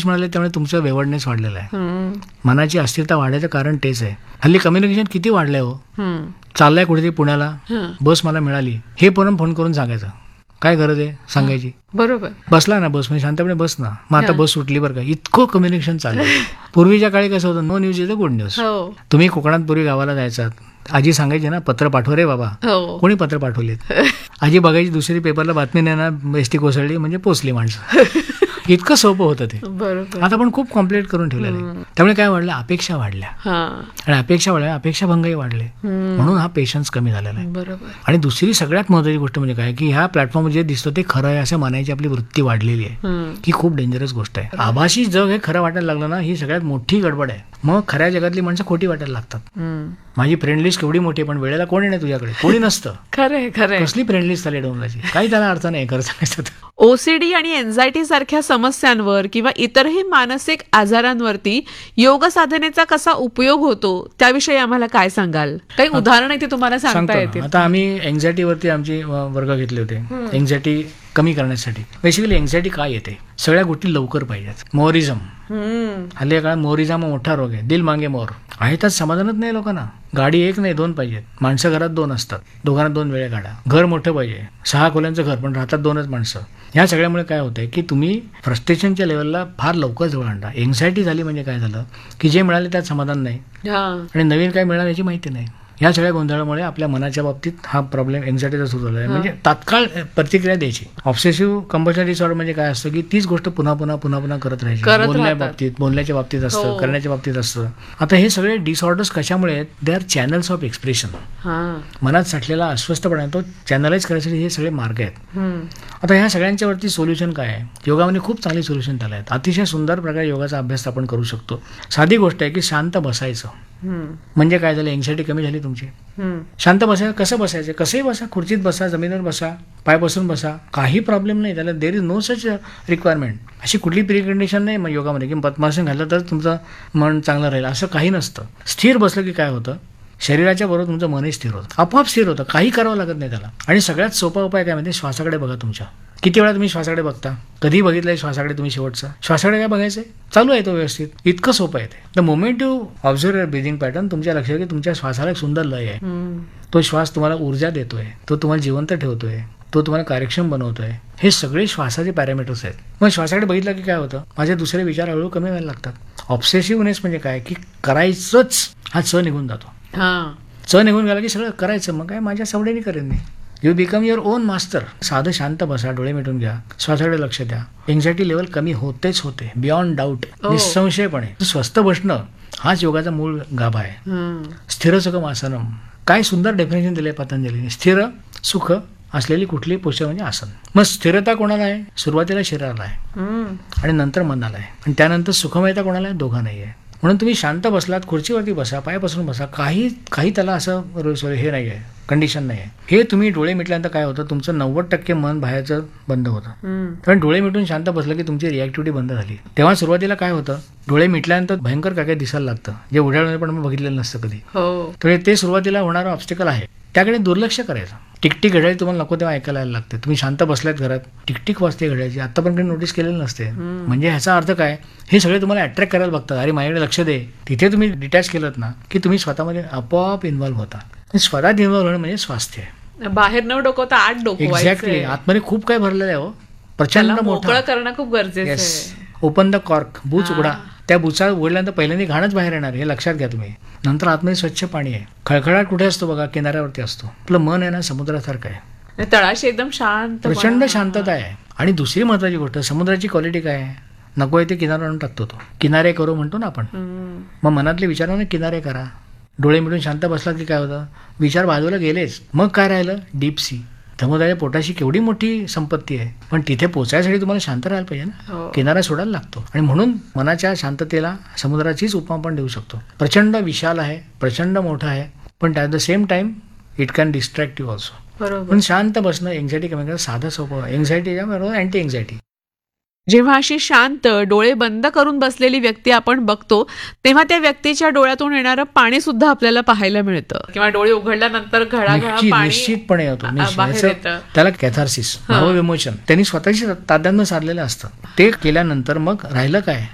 English म्हणाले त्यामुळे तुमचं वेवडनेस वाढलेला आहे. मनाची अस्थिरता वाढायचं कारण तेच आहे. हल्ली कम्युनिकेशन किती वाढलंय हो. चाललाय कुठेतरी पुण्याला, बस मला मिळाली, हे पण फोन करून सांगायचं. काय गरज आहे सांगायची. बरोबर. बसला ना बस, म्हणजे शांतपणे बस ना, मग आता बस सुटली बरं का. इतकं कम्युनिकेशन चाललंय. पूर्वीच्या काळी कसं होतं, no news is a good news. तुम्ही कोकणात पूर्वी गावाला जायचात, आजी सांगायची ना, पत्र पाठव रे बाबा. कोणी पत्र पाठवलेत. आजी बघायची दुसरी पेपरला बातमी नाही ना, एसटी कोसळली म्हणजे पोचली माणसं. इतकं सोपं होतं ते. आता पण खूप कॉम्प्लिकेट करून ठेवलेलं आहे. त्यामुळे काय वाढलं, अपेक्षा वाढल्या, आणि अपेक्षा वाढल्या, अपेक्षाभंगही वाढले, म्हणून हा पेशन्स कमी झालेला आहे. आणि दुसरी सगळ्यात महत्वाची गोष्ट म्हणजे काय, की ह्या प्लॅटफॉर्म जे दिसतं ते खरं आहे असं मानायची आपली वृत्ती वाढलेली आहे. ही खूप डेंजरस गोष्ट आहे. आभासी जग हे खरं वाटायला लागलं ना, ही सगळ्यात मोठी गडबड आहे. मग खऱ्या जगातली माणसं खोटी वाटायला लागतात. माझी फ्रेंड लिस्ट केवढी मोठी, पण वेळेला कोणी नाही तुझ्याकडे, कोणी नसतं. खरंय खरंय. कसली फ्रेंड लिस्ट झाली डोंगराची, काही त्याला अर्थ नाही खरं सांगायचं. ओसीडी आणि एन्झायटी सारख्या समस्यांवर किंवा इतरही मानसिक आजारांवरती योग साधनेचा कसा उपयोग होतो त्याविषयी आम्हाला काय सांगाल? काही उदाहरण ते तुम्हाला सांगता येतील? आता आम्ही एन्झायटीवरती आमचे वर्ग घेतले होते. एन्झायटी कमी करण्यासाठी. बेसिकली एन्झायटी काय येते, सगळ्या गोष्टी लवकर पाहिजेत. मोरिझम, हल्ली काळात मोरिझम मोठा रोग आहे. दिल मागे मोर आहे, त्यात समाधानच नाही लोकांना. गाडी एक नाही, दोन पाहिजेत. माणसं घरात दोन असतात, दोघांना दोन वेळे काढा. घर मोठं पाहिजे, 6 खोल्यांचं घर, पण राहतात 2च माणसं. ह्या सगळ्यामुळे काय होतंय, की तुम्ही फ्रस्ट्रेशनच्या लेवलला फार लवकर जवळ आणता. एन्झायटी झाली म्हणजे काय झालं, की जे मिळाले त्यात समाधान नाही, आणि नवीन काय मिळालं याची माहिती नाही. या सगळ्या गोंधळामुळे आपल्या मनाच्या बाबतीत हा प्रॉब्लेम एन्झायटीचा सुरू झाला आहे. म्हणजे तात्काळ प्रतिक्रिया द्यायची. ऑब्सेसिव्ह कंपल्शन डिसऑर्डर म्हणजे काय असतं, की तीच गोष्ट पुन्हा पुन्हा पुन्हा पुन्हा करत राहायची. बोलण्याच्या बाबतीत असतं, करण्याच्या बाबतीत असतं. आता हे सगळे डिसऑर्डर्स कशामुळे आहेत, they are channels of expression. मनात साठलेला अस्वस्थपणा तो चॅनलाइज करायसाठी हे सगळे मार्ग आहेत. आता ह्या सगळ्यांच्या वरती सोल्युशन काय आहे? योगामध्ये खूप चांगली सोल्युशन त्याला आहेत. अतिशय सुंदर प्रकारे योगाचा अभ्यास आपण करू शकतो. साधी गोष्ट आहे की शांत बसायचं. म्हणजे काय झालं, एन्झायटी कमी झाली तुमची. शांत बसायचं. कसं बसायचं, कसंही बसा, खुर्चीत बसा, जमिनीवर बसा, पाय बसून बसा, काही प्रॉब्लेम नाही. त्याला there is no such requirement. अशी कुठली प्रिकंडिशन नाही मग योगामध्ये, की पद्मासन घातलं तर तुमचं मन चांगलं राहील, असं काही नसतं. स्थिर बसलं की काय होतं, शरीराच्या बरोबर तुमचं मनही स्थिर होतं, आपोआप स्थिर होतं, काही करावं लागत नाही त्याला. आणि सगळ्यात सोपा उपाय काय म्हणजे, श्वासाकडे बघा तुमच्या. किती वेळा तुम्ही श्वासाकडे बघता? कधी बघितलंय श्वासाकडे तुम्ही शेवटचं? श्वासाकडे काय बघायचंय, चालू आहे तो व्यवस्थित. इतकं सोपं आहे ते. The moment you observe your breathing pattern, तुमच्या लक्षात की तुमच्या श्वासाला एक सुंदर लय आहे. तो श्वास तुम्हाला ऊर्जा देतोय, तो तुम्हाला जिवंत ठेवतोय, तो तुम्हाला कार्यक्षम बनवतोय. हे सगळे श्वासाचे पॅरामीटर्स आहेत. मग श्वासाकडे बघितलं की काय होतं, माझे दुसरे विचार हळूहळू कमी व्हायला लागतात. ऑब्सेसिव्हनेस म्हणजे काय, की करायचंच हा च निघून जातो. च निघून गेला की सगळं करायचं, मग काय माझ्या सवडीने करेन मी. You become your on master. साधं शांत बसा, डोळे मिटून घ्या, श्वासाकडे लक्ष द्या. एन्झायटी लेवल कमी होतेच होते, बियॉन्ड डाऊट, निसंशयपणे. स्वस्थ बसणं हाच योगाचा मूळ गाभा आहे. स्थिर सुखम आसनम, काय सुंदर डेफिनेशन दिलंय पतंजलीने. स्थिर सुख असलेली कुठलीही पोस्चर म्हणजे आसन. मग स्थिरता कोणाला आहे, सुरुवातीला शरीराला आहे आणि नंतर मनाला आहे, आणि त्यानंतर सुखमयता कोणाला आहे, दोघांनाही आहे. म्हणून तुम्ही शांत बसलात, खुर्चीवरती बसा, पायापासून बसा, काही त्याला असं हे नाही आहे, कंडिशन नाही आहे. हे तुम्ही डोळे मिटल्यानंतर काय होतं, तुमचं 90% मन बाहेरचं बंद होतं. कारण डोळे मिटून शांत बसलं की तुमची रिॲक्टिव्हिटी बंद झाली. तेव्हा सुरुवातीला काय होतं, डोळे मिटल्यानंतर भयंकर काय काय दिसायला लागतं, जे उड्याळमध्ये पण बघितलेलं नसतं कधी. तर ते सुरुवातीला होणारं ऑब्स्टिकल आहे, त्याकडे दुर्लक्ष करायचं. टिकटिक घड्याळी तुम्हाला नको तेव्हा ऐकायला लागते. तुम्ही शांत बसल्यात घरात, टिकटिक वाजते घड्याळची, आतापर्यंत नोटीस केलेलं नसते. म्हणजे ह्याचा अर्थ काय, हे सगळे तुम्हाला अट्रॅक्ट करायला बघतात. अरे माझ्याकडे लक्ष दे. तिथे तुम्ही डिटॅच केलं ना, की तुम्ही स्वतःमध्ये आपोआप इन्व्हॉल्व्ह होता. स्वतःत इन्व्हॉल्व्ह होणं म्हणजे स्वास्थ्य आहे. बाहेर न डोकवता आत डोकवायचं. एक्झॅक्टली. आतमध्ये खूप काय भरलेलं आहे हो, प्रचंड मोठं करणं खूप गरजेचं आहे. ओपन द कॉर्क, बूच उघडा. त्या बुचा उघडल्यानंतर पहिल्यांदा घाणच बाहेर येणार, हे लक्षात घ्या तुम्ही. नंतर आतमध्ये स्वच्छ पाणी आहे. खळखळाट कुठे असतो बघा, किनाऱ्यावरती असतो. आपलं मन आहे ना समुद्रासारखं आहे, तळाशी एकदम शांत, प्रचंड शांतता आहे. आणि दुसरी महत्वाची गोष्ट, समुद्राची क्वालिटी काय आहे, नको आहे ते किनाऱ्यावर आणून टाकतो तो. किनारे करू म्हणतो ना आपण. मग मनातले विचारांना किनारे करा. डोळे मिटून शांत बसला की काय होतं, विचार बाजूला गेलेच. मग काय राहिलं, डीप सी. समुद्राच्या पोटाशी केवढी मोठी संपत्ती आहे, पण तिथे पोचायसाठी तुम्हाला शांत राहायला पाहिजे ना. किनारा सोडायला लागतो. आणि म्हणून मनाच्या शांततेला समुद्राचीच उपमा आपण देऊ शकतो. प्रचंड विशाल आहे, प्रचंड मोठा आहे, पण at the same time it can distract you also. पण शांत बसणं एन्झायटी कमी करणं साधं सोपं. एन्झायटी बरोबर अँटी एन्झायटी. जेव्हा अशी शांत डोळे बंद करून बसलेली व्यक्ती आपण बघतो, तेव्हा त्या व्यक्तीच्या डोळ्यातून येणारं पाणी सुद्धा आपल्याला पाहायला मिळतं, किंवा डोळे उघडल्यानंतर घळाघळा पाणी निश्चितपणे होतो. बाहेर येतं. त्याला कॅथार्सिस, भावविमोचन त्यांनी स्वतःशी तादात्म्य साधलेलं असतं. ते केल्यानंतर मग राहिलं काय,